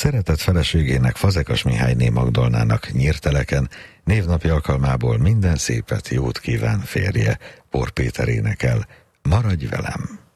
Szeretett feleségének, Fazekas Mihályné Magdolnának Nyírteleken névnapi alkalmából minden szépet, jót kíván férje. Por Péter énekel: Maradj velem!